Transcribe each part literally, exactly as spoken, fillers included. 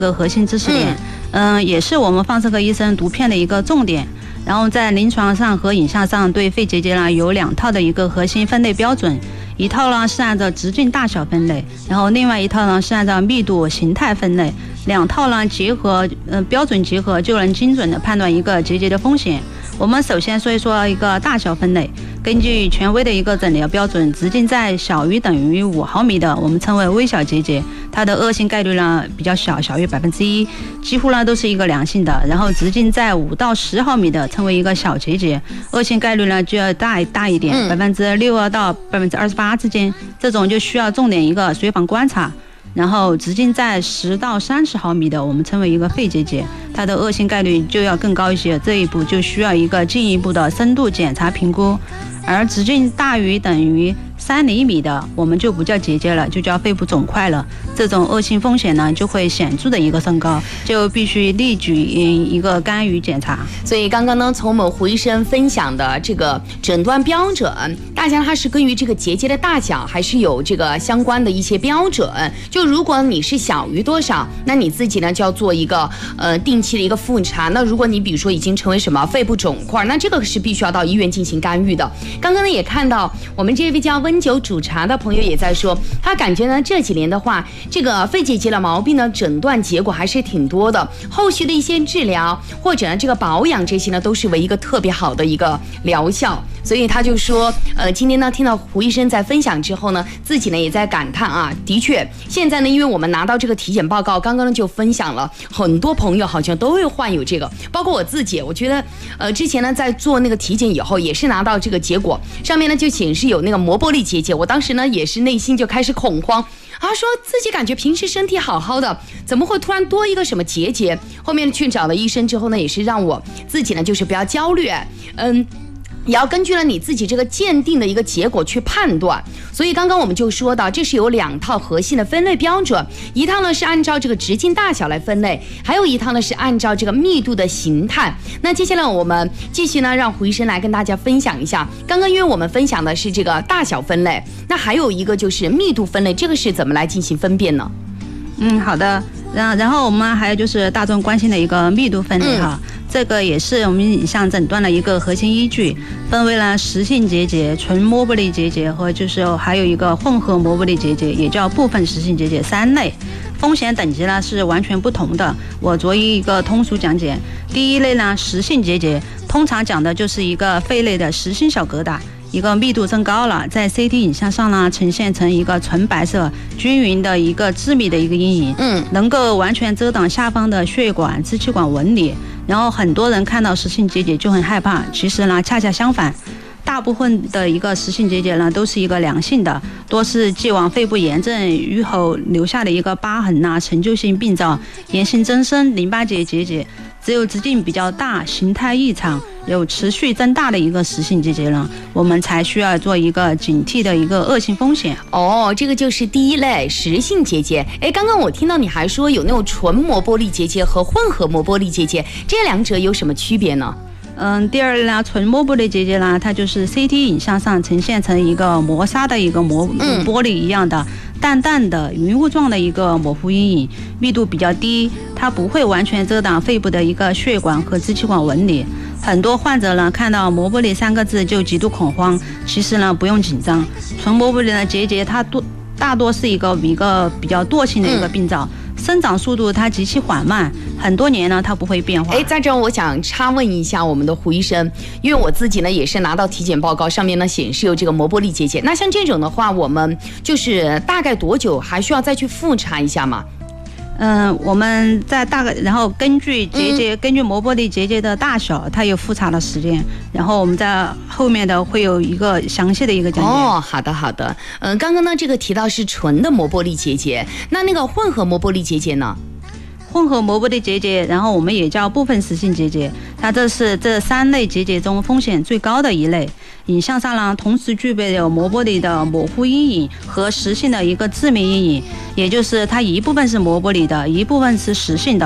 个核心知识点，嗯、呃，也是我们放射科医生读片的一个重点。然后在临床上和影像上对肺结节呢有两套的一个核心分类标准，一套呢是按照直径大小分类，然后另外一套呢是按照密度形态分类，两套呢结合，呃，标准结合就能精准的判断一个结节的风险。我们首先说一说一个大小分类，根据权威的一个诊疗标准，直径在小于等于五毫米的我们称为微小结节，它的恶性概率呢比较小，小于百分之一，几乎呢都是一个良性的。然后直径在五到十毫米的称为一个小结节，恶性概率呢就要大大一点，百分之六到百分之二十八之间，这种就需要重点一个随访观察。然后直径在十到三十毫米的我们称为一个肺结节，它的恶性概率就要更高一些，这一步就需要一个进一步的深度检查评估。而直径大于等于三厘米的我们就不叫结节了，就叫肺部肿块了，这种恶性风险呢就会显著的一个升高，就必须立即一个干预检查。 所以刚刚呢从我们胡医生分享的这个诊断标准，大家它是根据这个结节的大小还是有这个相关的一些标准，就如果你是小于多少，那你自己呢就要做一个呃定期的一个复查，那如果你比如说已经成为什么肺部肿块，那这个是必须要到医院进行干预的。刚刚呢也看到我们这位叫温酒煮茶的朋友也在说，他感觉呢这几年的话，这个肺结节的毛病呢诊断结果还是挺多的，后续的一些治疗或者呢这个保养这些呢都是为一个特别好的一个疗效。所以他就说，呃，今天呢听到胡医生在分享之后呢，自己呢也在感叹啊，的确，现在呢，因为我们拿到这个体检报告，刚刚呢就分享了，很多朋友好像都会患有这个，包括我自己，我觉得，呃，之前呢在做那个体检以后，也是拿到这个结果，上面呢就显示有那个膜玻璃结节，我当时呢也是内心就开始恐慌。啊，说自己感觉平时身体好好的，怎么会突然多一个什么结节？后面去找了医生之后呢，也是让我自己呢就是不要焦虑，嗯。也要根据了你自己这个鉴定的一个结果去判断，所以刚刚我们就说到，这是有两套核心的分类标准，一套呢是按照这个直径大小来分类，还有一套呢是按照这个密度的形态。那接下来我们继续呢，让胡医生来跟大家分享一下。刚刚因为我们分享的是这个大小分类，那还有一个就是密度分类，这个是怎么来进行分辨呢？ 嗯，好的。然然后我们还有就是大众关心的一个密度分类哈。嗯，这个也是我们影像诊断的一个核心依据，分为了实性结节、纯膜玻璃结节和就是还有一个混合膜玻璃结节，也叫部分实性结节三类。风险等级呢是完全不同的，我作为一个通俗讲解。第一类呢，实性结节，通常讲的就是一个肺内的实心小疙瘩，一个密度增高了，在 C T 影像上呢呈现成一个纯白色均匀的一个致密的一个阴影，嗯，能够完全遮挡下方的血管、支气管纹理。然后很多人看到实性结节就很害怕，其实呢恰恰相反，大部分的一个实性结节呢都是一个良性的，多是既往肺部炎症愈后留下的一个疤痕呐、陈旧性病灶、炎性增生、淋巴结结节。只有直径比较大、形态异常、有持续增大的一个实性结节呢，我们才需要做一个警惕的一个恶性风险。 哦，这个就是第一类实性结节。哎，刚刚我听到你还说有那种纯膜玻璃结节和混合膜玻璃结节，这两者有什么区别呢？ 嗯，第二呢，纯膜玻璃结节呢，它就是 C T 影像上呈现成一个磨砂的一个膜玻璃一样的、嗯、淡淡的云雾状的一个模糊阴影，密度比较低，它不会完全遮挡肺部的一个血管和支气管纹理。很多患者呢看到膜玻璃三个字就极度恐慌，其实呢不用紧张，纯膜玻璃的结节它多大多是一个一个比较惰性的一个病灶。嗯，生长速度它极其缓慢，很多年呢它不会变化。 哎，在这我想插问一下我们的胡医生，因为我自己呢也是拿到体检报告，上面呢显示有这个膜玻璃结节。那像这种的话，我们就是大概多久还需要再去复查一下吗？ 嗯，我们在大概，然后根据结节，嗯、根据膜玻璃结节的大小，它有复查的时间，然后我们在后面的会有一个详细的一个讲解。 哦，好的好的。嗯，刚刚呢这个提到是纯的膜玻璃结节，那那个混合膜玻璃结节呢？ 混合膜玻璃结节，然后我们也叫部分实性结节，它这是这三类结节中风险最高的一类。影像上呢，同时具备有膜玻璃的模糊阴影和实性的一个致密阴影，也就是它一部分是膜玻璃的，一部分是实性的。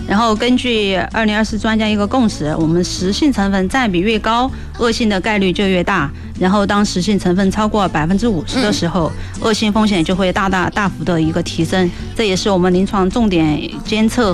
然后根据二零二四专家一个共识，我们实性成分占比越高，恶性的概率就越大。然后当实性成分超过百分之五十的时候，恶性风险就会大大大幅的一个提升。这也是我们临床重点监测